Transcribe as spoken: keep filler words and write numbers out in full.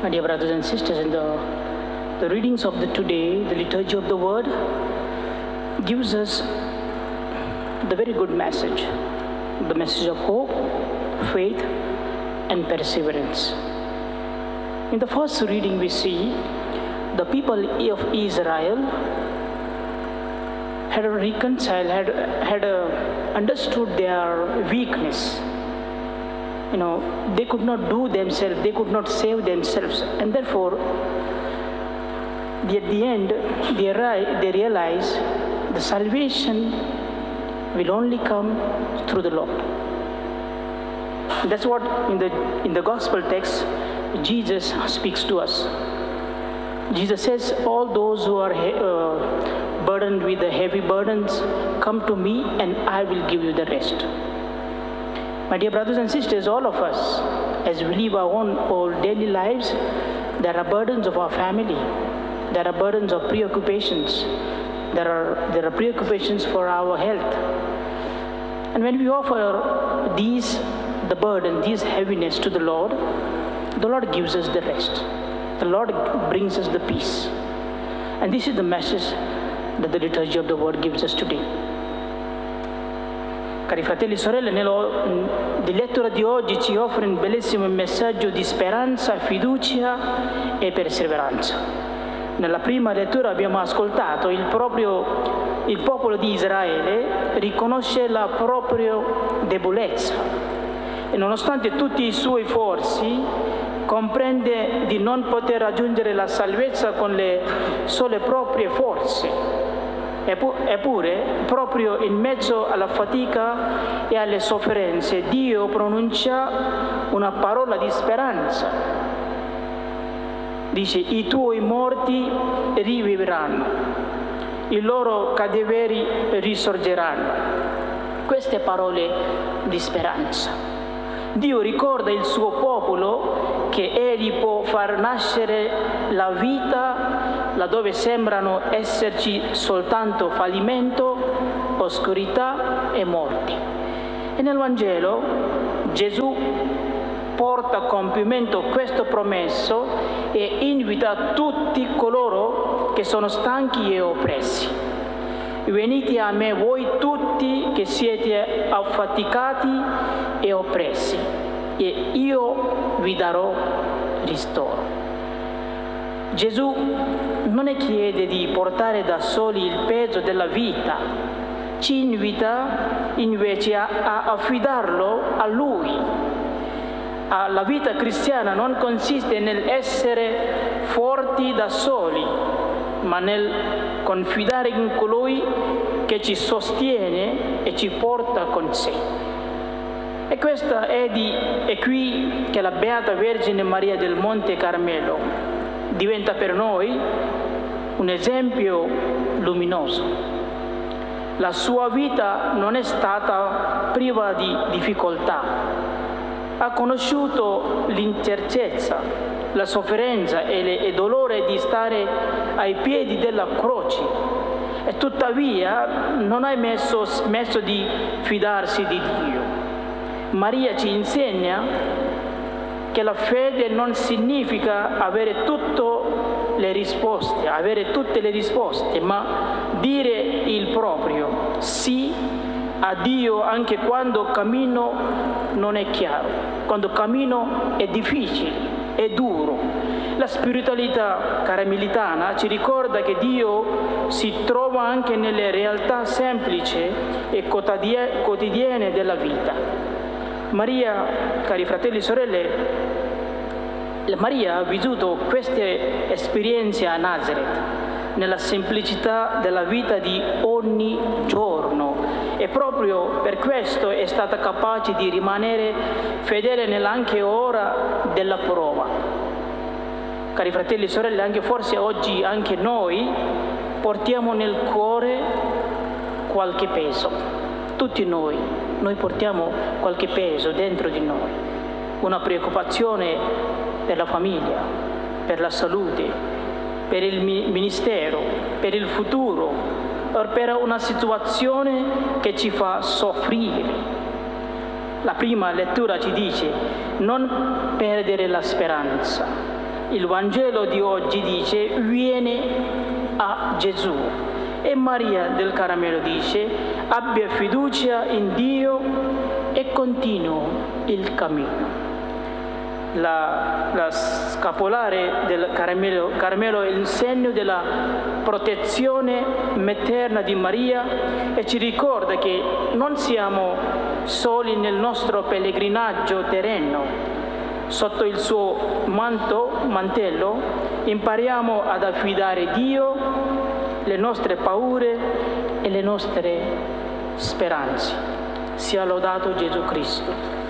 My dear brothers and sisters, in the, the readings of the today, the liturgy of the word gives us the very good message, the message of hope, faith, and perseverance. In the first reading we see the people of Israel had reconciled, had, had uh, understood their weakness. You know, they could not do themselves, they could not save themselves, and therefore, at the end, they, they realize the salvation will only come through the Lord. That's what in the in the gospel text Jesus speaks to us. Jesus says, all those who are uh, burdened with the heavy burdens, come to me and I will give you the rest. My dear brothers and sisters, all of us, as we live our own old daily lives, there are burdens of our family, there are burdens of preoccupations, there are, there are preoccupations for our health. And when we offer these, the burden, this heaviness to the Lord, the Lord gives us the rest. The Lord brings us the peace. And this is the message that the liturgy of the word gives us today. Cari fratelli e sorelle, nella di lettura di oggi ci offre un bellissimo messaggio di speranza, fiducia e perseveranza. Nella prima lettura abbiamo ascoltato il proprio il popolo di Israele riconosce la propria debolezza e nonostante tutti i suoi sforzi comprende di non poter raggiungere la salvezza con le sole proprie forze. Eppure, proprio in mezzo alla fatica e alle sofferenze, Dio pronuncia una parola di speranza. Dice, i tuoi morti rivivranno, i loro cadaveri risorgeranno. Queste parole di speranza. Dio ricorda il suo popolo che Egli può far nascere la vita laddove sembrano esserci soltanto fallimento, oscurità e morte. E nel Vangelo Gesù porta a compimento questo promesso e invita tutti coloro che sono stanchi e oppressi. Venite a me voi tutti che siete affaticati e oppressi, e io vi darò ristoro. Gesù non ne chiede di portare da soli il peso della vita, ci invita invece a, a affidarlo a Lui. La vita cristiana non consiste nell'essere forti da soli, ma nel confidare in colui che ci sostiene e ci porta con sé. E questa è, di, è qui che la Beata Vergine Maria del Monte Carmelo diventa per noi un esempio luminoso. La sua vita non è stata priva di difficoltà, ha conosciuto l'incertezza, la sofferenza e il dolore di stare ai piedi della croce, e tuttavia non ha messo, smesso di fidarsi di Dio. Maria ci insegna che la fede non significa avere tutte le risposte, avere tutte le risposte, ma dire il proprio sì a Dio anche quando il cammino non è chiaro, quando il cammino è difficile, è duro. La spiritualità carmelitana ci ricorda che Dio si trova anche nelle realtà semplici e quotidiane della vita. Maria, cari fratelli e sorelle, Maria ha vissuto queste esperienze a Nazareth, nella semplicità della vita di ogni giorno, e proprio per questo è stata capace di rimanere fedele nell'anche ora della prova. Cari fratelli e sorelle, anche forse oggi anche noi portiamo nel cuore qualche peso, tutti noi. Noi portiamo qualche peso dentro di noi, una preoccupazione per la famiglia, per la salute, per il ministero, per il futuro, o per una situazione che ci fa soffrire. La prima lettura ci dice: non perdere la speranza. Il Vangelo di oggi dice: viene a Gesù. E Maria del Carmelo dice: abbia fiducia in Dio e continua il cammino. La, la scapolare del Carmelo, Carmelo è il segno della protezione materna di Maria e ci ricorda che non siamo soli nel nostro pellegrinaggio terreno. Sotto il suo manto, mantello impariamo ad affidare Dio, le nostre paure e le nostre speranze. Sia lodato Gesù Cristo.